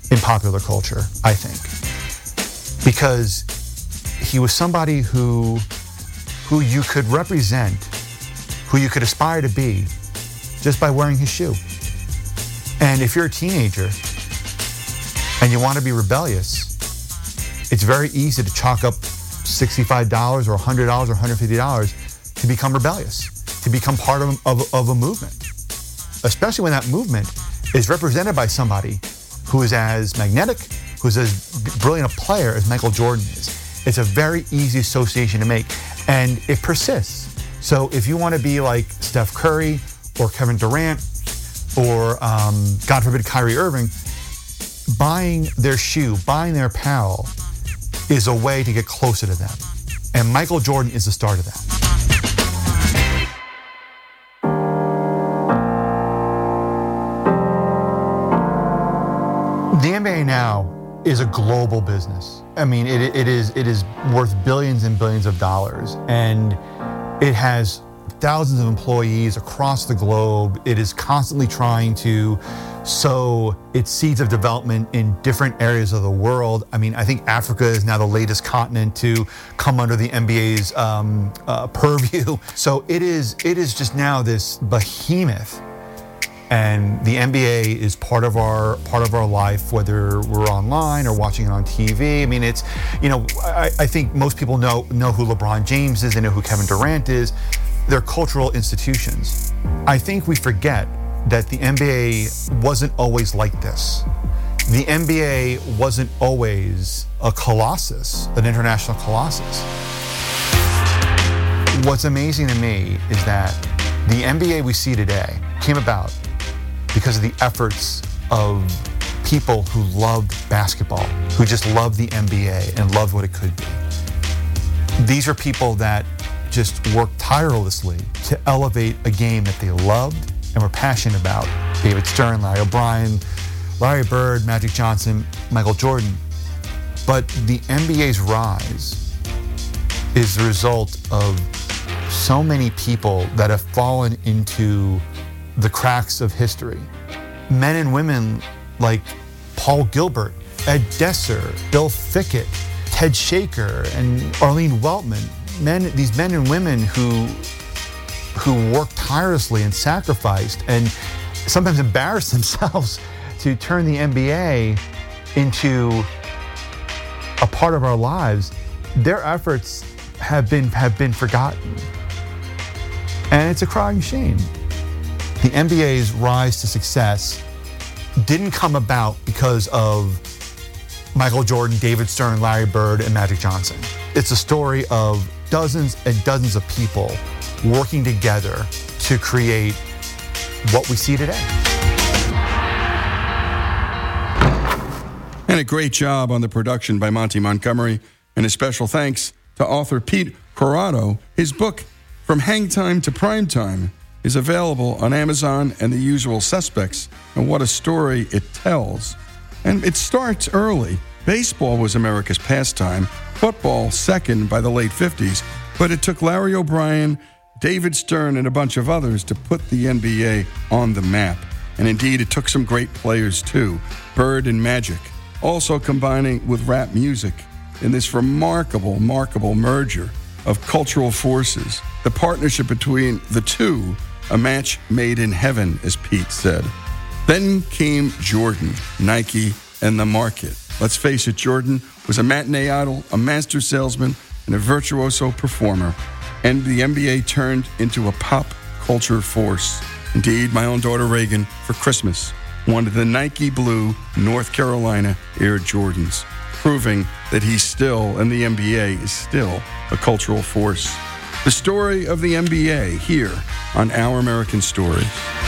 in popular culture, I think, because he was somebody who you could represent, who you could aspire to be just by wearing his shoe. And if you're a teenager and you want to be rebellious, it's very easy to chalk up $65 or $100 or $150 to become rebellious, to become part of a movement, especially when that movement is represented by somebody who is as magnetic, who's as brilliant a player as Michael Jordan is. It's a very easy association to make, and it persists. So if you want to be like Steph Curry or Kevin Durant or, God forbid, Kyrie Irving, buying their shoe, buying their apparel is a way to get closer to them. And Michael Jordan is the start of that. The NBA now is a global business. I mean, it is worth billions and billions of dollars, and it has thousands of employees across the globe. It is constantly trying to sow its seeds of development in different areas of the world. I mean, I think Africa is now the latest continent to come under the NBA's purview. So it is just now this behemoth. And the NBA is part of our life, whether we're online or watching it on TV. I mean, it's, I think most people know who LeBron James is, they know who Kevin Durant is. They're cultural institutions. I think we forget that the NBA wasn't always like this. The NBA wasn't always a colossus, an international colossus. What's amazing to me is that the NBA we see today came about because of the efforts of people who loved basketball, who just loved the NBA and loved what it could be. These are people that just worked tirelessly to elevate a game that they loved and were passionate about. David Stern, Larry O'Brien, Larry Bird, Magic Johnson, Michael Jordan. But the NBA's rise is the result of so many people that have fallen into the cracks of history. Men and women like Paul Gilbert, Ed Desser, Bill Fickett, Ted Shaker, and Arlene Weltman. These men and women who worked tirelessly and sacrificed and sometimes embarrassed themselves to turn the NBA into a part of our lives. Their efforts have been forgotten. And it's a crying shame. The NBA's rise to success didn't come about because of Michael Jordan, David Stern, Larry Bird, and Magic Johnson. It's a story of dozens and dozens of people working together to create what we see today. And a great job on the production by Monty Montgomery, and a special thanks to author Pete Corrado. His book, From Hang Time to Prime Time, is available on Amazon and the usual suspects, and what a story it tells. And it starts early. Baseball was America's pastime, football second by the late 50s, but it took Larry O'Brien, David Stern, and a bunch of others to put the NBA on the map. And indeed, it took some great players too, Bird and Magic, also combining with rap music in this remarkable merger of cultural forces. The partnership between the two, a match made in heaven, as Pete said. Then came Jordan, Nike, and the market. Let's face it, Jordan was a matinee idol, a master salesman, and a virtuoso performer. And the NBA turned into a pop culture force. Indeed, my own daughter Reagan, for Christmas, wanted the Nike Blue North Carolina Air Jordans, proving that he's still, and the NBA is still, a cultural force. The story of the NBA here on Our American Stories.